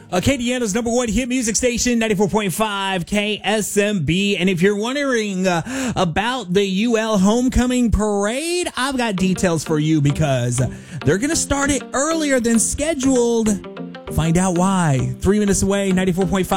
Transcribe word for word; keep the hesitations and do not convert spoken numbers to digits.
Acadiana's number one hit music station, ninety-four point five K S M B. And if you're wondering uh, about the U L Homecoming Parade, I've got details for you because they're going to start it earlier than scheduled. Find out why. Three minutes away, ninety-four point five